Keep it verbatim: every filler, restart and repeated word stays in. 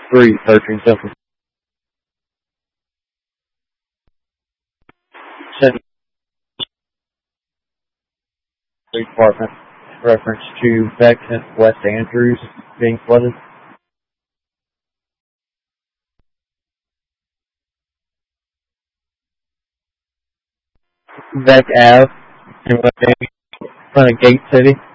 Three, searching Central Central Police Department. Reference to Beckton, West Andrews being flooded. Beck Ave in West Andrews, in front of Gate City.